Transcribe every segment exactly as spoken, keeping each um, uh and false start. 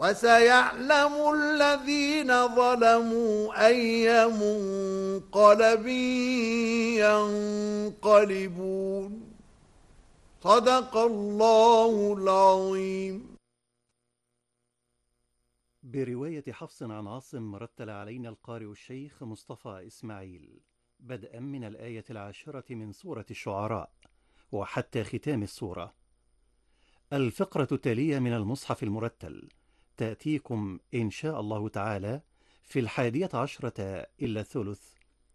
وسيعلم الذين ظلموا أي منقلب ينقلبون. صدق الله العظيم. برواية حفص عن عاصم رتل علينا القارئ الشيخ مصطفى إسماعيل بدءا من الآية العاشرة من سورة الشعراء وحتى ختام السورة. الفقرة التالية من المصحف المرتل تأتيكم إن شاء الله تعالى في الحادية عشرة إلا الثلث،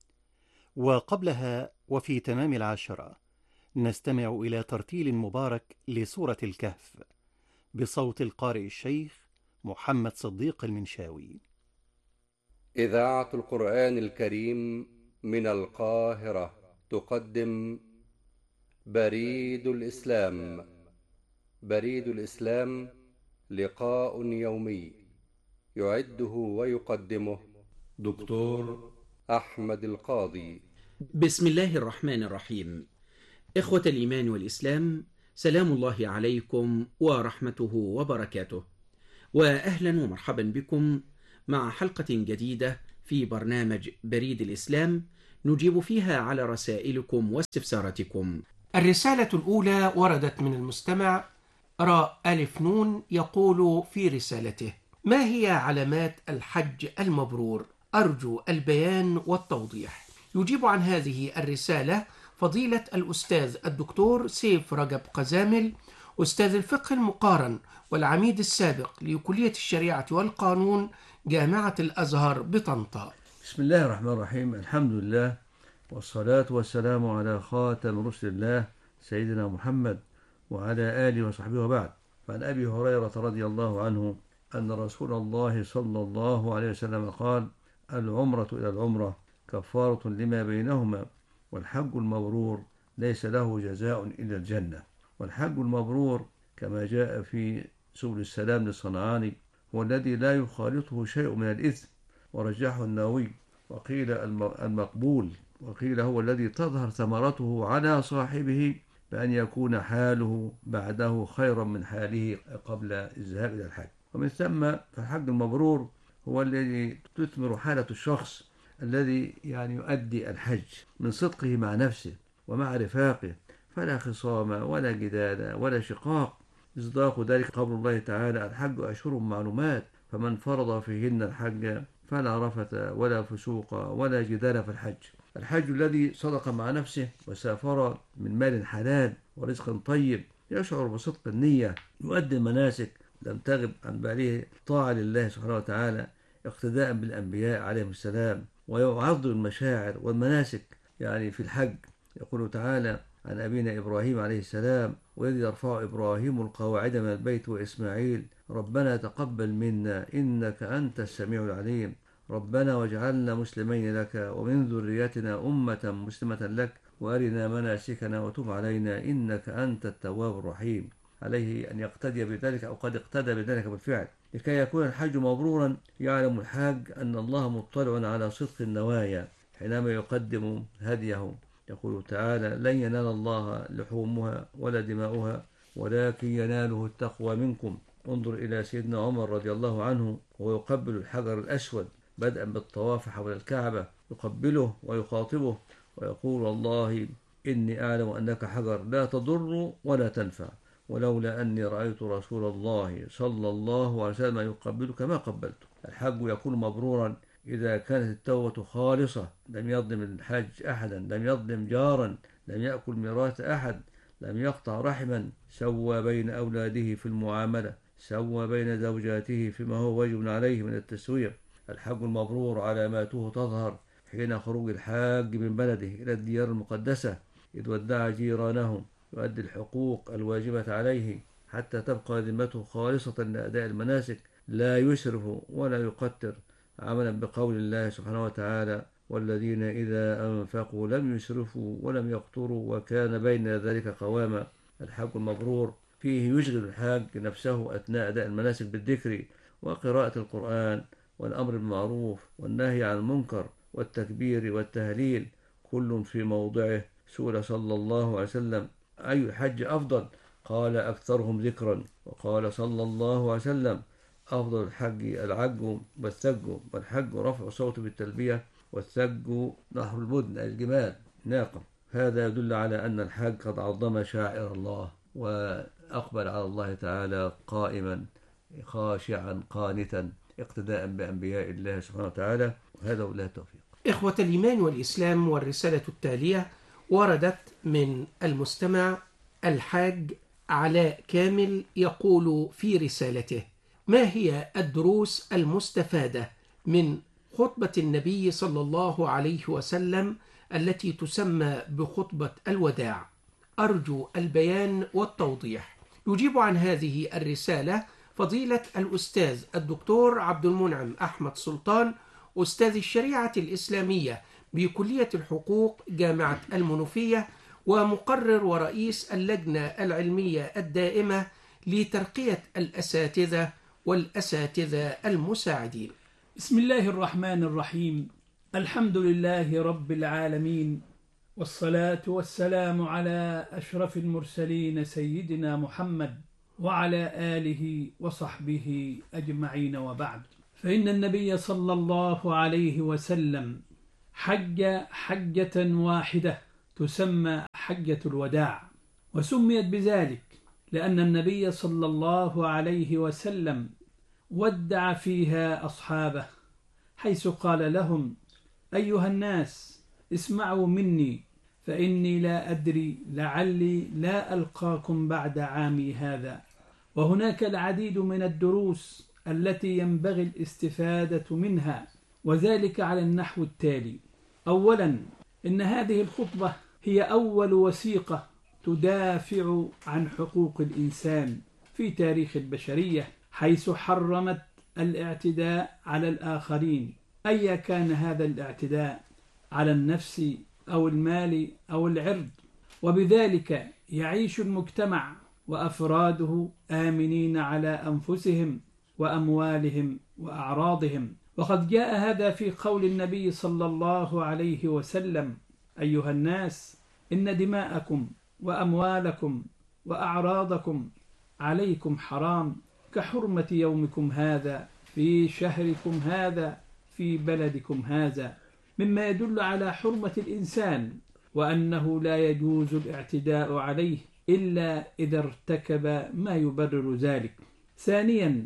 وقبلها وفي تمام العاشرة نستمع إلى ترتيل مبارك لسورة الكهف بصوت القارئ الشيخ محمد صديق المنشاوي. إذاعة القرآن الكريم من القاهرة تقدم بريد الإسلام. بريد الإسلام لقاء يومي يعده ويقدمه دكتور أحمد القاضي. بسم الله الرحمن الرحيم. إخوة الإيمان والإسلام، سلام الله عليكم ورحمته وبركاته، وأهلا ومرحبا بكم مع حلقة جديدة في برنامج بريد الإسلام نجيب فيها على رسائلكم واستفساراتكم. الرسالة الأولى وردت من المستمع راء ألف نون، يقول في رسالته: ما هي علامات الحج المبرور؟ أرجو البيان والتوضيح. يجيب عن هذه الرسالة فضيلة الأستاذ الدكتور سيف رجب قزامل، أستاذ الفقه المقارن والعميد السابق لكلية الشريعة والقانون جامعة الأزهر بطنطا. بسم الله الرحمن الرحيم. الحمد لله والصلاة والسلام على خاتم رسل الله سيدنا محمد وعلى آله وصحبه وبعد. فعن أبي هريرة رضي الله عنه أن رسول الله صلى الله عليه وسلم قال: العمرة إلى العمرة كفارة لما بينهما، والحج المبرور ليس له جزاء إلا الجنة. والحج المبرور كما جاء في سبل السلام للصنعاني هو الذي لا يخالطه شيء من الإثم، ورجحه النووي، وقيل المقبول، وقيل هو الذي تظهر ثمرته على صاحبه بأن يكون حاله بعده خيرا من حاله قبل الذهاب إلى الحج. ومن ثم فالحج المبرور هو الذي تثمر حالة الشخص الذي يعني يؤدي الحج من صدقه مع نفسه ومع رفاقه، فلا خصام ولا جدال ولا شقاق. مصداق ذلك قول الله تعالى: الحج أشهر معلومات، فمن فرض فيهن الحج فلا رفث ولا فسوق ولا جدال في الحج. الحج الذي صدق مع نفسه وسافر من مال حلال ورزق طيب، يشعر بصدق النية، يؤدي المناسك، لم تغب عن باله طاعة لله سبحانه وتعالى اقتداء بالأنبياء عليهم السلام، ويعظم المشاعر والمناسك يعني في الحج. يقول تعالى عن أبينا إبراهيم عليه السلام: وإذ يرفع إبراهيم القواعد من البيت وإسماعيل ربنا تقبل منا إنك أنت السميع العليم، ربنا واجعلنا مسلمين لك ومن ذريتنا أمة مسلمة لك وأرنا مناسكنا وتب علينا إنك أنت التواب الرحيم. عليه أن يقتدي بذلك أو قد اقتدى بذلك بالفعل. لكي يكون الحج مبرورا يعلم الحاج أن الله مطلع على صدق النوايا حينما يقدم هديه. يقول تعالى: لن ينال الله لحومها ولا دماؤها ولكن يناله التقوى منكم. انظر إلى سيدنا عمر رضي الله عنه وهو يقبل الحجر الأسود بدءا بالطواف حول الكعبة، يقبله ويخاطبه ويقول: والله إني أعلم أنك حجر لا تضر ولا تنفع، ولولا أني رأيت رسول الله صلى الله عليه وسلم يقبلك ما قبلته. الحج يكون مبرورا إذا كانت التوبة خالصة، لم يظلم الحج أحدا، لم يظلم جارا، لم يأكل ميراث أحد، لم يقطع رحما، سوى بين أولاده في المعاملة، سوى بين زوجاته فيما هو واجب عليه من التسوية. الحج المبرور علاماته تظهر حين خروج الحاج من بلده إلى الديار المقدسة، إذ ودع جيرانه، يؤدي الحقوق الواجبة عليه حتى تبقى ذمته خالصة لأداء المناسك، لا يسرف ولا يقتر، عملا بقول الله سبحانه وتعالى: والذين إذا أنفقوا لم يسرفوا ولم يقتروا وكان بين ذلك قواما. الحج المبرور فيه يشغل الحاج نفسه أثناء أداء المناسك بالذكر وقراءة القرآن والأمر بالمعروف والنهي عن المنكر والتكبير والتهليل، كل في موضعه. سئل صلى الله عليه وسلم: أي الحج أفضل؟ قال: أكثرهم ذكرا. وقال صلى الله عليه وسلم: أفضل الحج العج والثج، والحج رفع صوت بالتلبية، والثج نحر البدن أي الجمال ناقة. هذا يدل على أن الحج قد عظم شاعر الله وأقبل على الله تعالى قائما خاشعا قانتا اقتداء بأنبياء الله سبحانه وتعالى. وهذا بالله التوفيق. إخوة الإيمان والإسلام، والرسالة التالية وردت من المستمع الحاج علاء كامل، يقول في رسالته: ما هي الدروس المستفادة من خطبة النبي صلى الله عليه وسلم التي تسمى بخطبة الوداع؟ أرجو البيان والتوضيح. يجيب عن هذه الرسالة فضيلة الأستاذ الدكتور عبد المنعم أحمد سلطان، أستاذ الشريعة الإسلامية بكلية الحقوق جامعة المنوفية، ومقرر ورئيس اللجنة العلمية الدائمة لترقية الأساتذة والأساتذة المساعدين. بسم الله الرحمن الرحيم. الحمد لله رب العالمين، والصلاة والسلام على أشرف المرسلين سيدنا محمد وعلى آله وصحبه أجمعين، وبعد. فإن النبي صلى الله عليه وسلم حج حجة واحدة تسمى حجة الوداع، وسميت بذلك لأن النبي صلى الله عليه وسلم ودع فيها أصحابه، حيث قال لهم: أيها الناس، اسمعوا مني، فإني لا أدري لعلي لا ألقاكم بعد عامي هذا. وهناك العديد من الدروس التي ينبغي الاستفادة منها، وذلك على النحو التالي: أولا، إن هذه الخطبة هي أول وثيقة تدافع عن حقوق الإنسان في تاريخ البشرية، حيث حرمت الاعتداء على الآخرين، أيا كان هذا الاعتداء على النفس أو المال أو العرض، وبذلك يعيش المجتمع وأفراده آمنين على أنفسهم وأموالهم وأعراضهم. وقد جاء هذا في قول النبي صلى الله عليه وسلم: أيها الناس، إن دماءكم وأموالكم وأعراضكم عليكم حرام كحرمة يومكم هذا في شهركم هذا في بلدكم هذا، مما يدل على حرمة الإنسان، وأنه لا يجوز الاعتداء عليه إلا إذا ارتكب ما يبرر ذلك. ثانيا،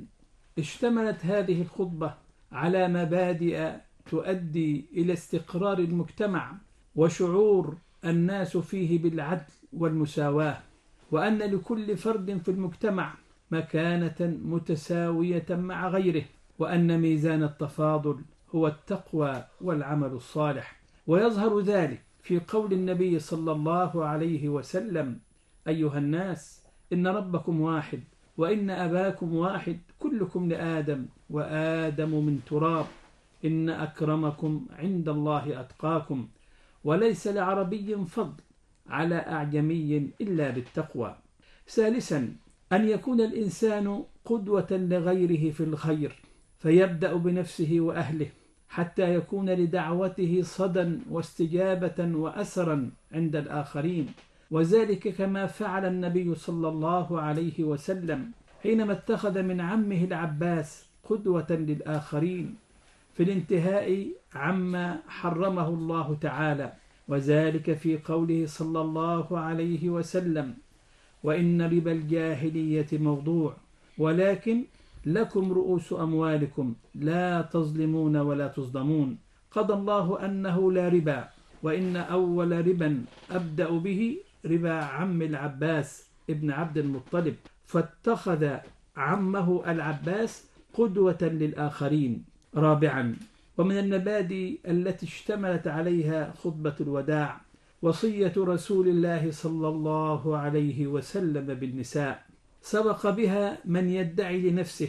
اشتملت هذه الخطبة على مبادئ تؤدي إلى استقرار المجتمع وشعور الناس فيه بالعدل والمساواة، وأن لكل فرد في المجتمع مكانة متساوية مع غيره، وأن ميزان التفاضل هو التقوى والعمل الصالح. ويظهر ذلك في قول النبي صلى الله عليه وسلم: أيها الناس، إن ربكم واحد، وإن أباكم واحد، كلكم لآدم، وآدم من تراب، إن أكرمكم عند الله أتقاكم، وليس لعربي فضل على أعجمي إلا بالتقوى. ثالثا، أن يكون الإنسان قدوة لغيره في الخير، فيبدأ بنفسه وأهله، حتى يكون لدعوته صدى واستجابة وأثرا عند الآخرين، وذلك كما فعل النبي صلى الله عليه وسلم حينما اتخذ من عمه العباس قدوة للآخرين في الانتهاء عما حرمه الله تعالى، وذلك في قوله صلى الله عليه وسلم: وإن ربا الجاهلية موضوع، ولكن لكم رؤوس أموالكم لا تظلمون ولا تظلمون. قضى الله أنه لا ربا، وإن أول ربا أبدأ به ربا عم العباس ابن عبد المطلب، فاتخذ عمه العباس قدوة للآخرين. رابعا، ومن المبادئ التي اشتملت عليها خطبة الوداع وصية رسول الله صلى الله عليه وسلم بالنساء، سبق بها من يدعي لنفسه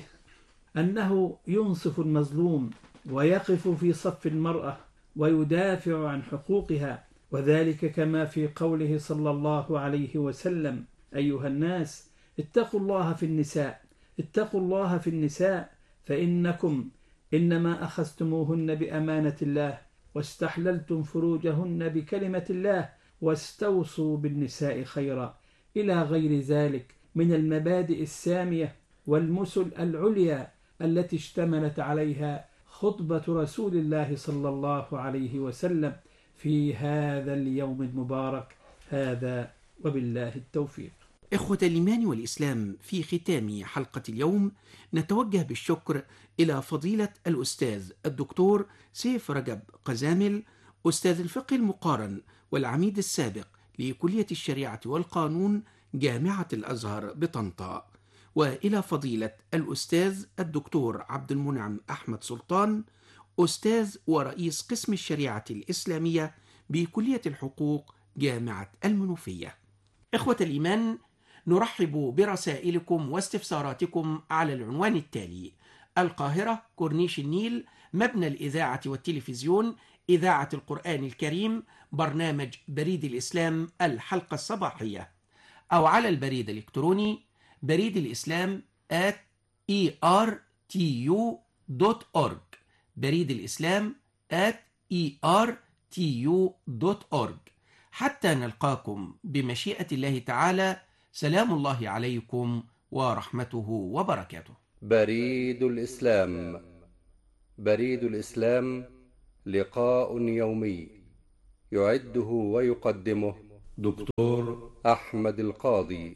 أنه ينصف المظلوم ويقف في صف المرأة ويدافع عن حقوقها، وذلك كما في قوله صلى الله عليه وسلم: أيها الناس، اتقوا الله في النساء، اتقوا الله في النساء، فإنكم إنما أخذتموهن بأمانة الله، واستحللتم فروجهن بكلمة الله، واستوصوا بالنساء خيرا، إلى غير ذلك من المبادئ السامية والمثل العليا التي اشتملت عليها خطبة رسول الله صلى الله عليه وسلم في هذا اليوم المبارك. هذا وبالله التوفيق. إخوة الإيمان والإسلام، في ختام حلقة اليوم نتوجه بالشكر إلى فضيلة الأستاذ الدكتور سيف رجب قزامل، أستاذ الفقه المقارن والعميد السابق لكلية الشريعة والقانون جامعة الأزهر بطنطا، وإلى فضيلة الأستاذ الدكتور عبد المنعم أحمد سلطان، أستاذ ورئيس قسم الشريعة الإسلامية بكلية الحقوق جامعة المنوفية. إخوة الإيمان، نرحب برسائلكم واستفساراتكم على العنوان التالي: القاهرة، كورنيش النيل، مبنى الإذاعة والتلفزيون، إذاعة القرآن الكريم، برنامج بريد الإسلام الحلقة الصباحية، أو على البريد الإلكتروني بريد الإسلام at إي آر تي يو دوت أورج، بريد الإسلام at إي آر تي يو دوت أورج. حتى نلقاكم بمشيئة الله تعالى، سلام الله عليكم ورحمته وبركاته. بريد الإسلام. بريد الإسلام لقاء يومي يعده ويقدمه دكتور أحمد القاضي.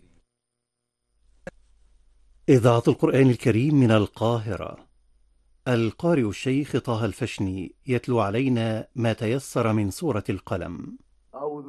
إذاعة القرآن الكريم من القاهرة. القارئ الشيخ طه الفشني يتلو علينا ما تيسر من سورة القلم.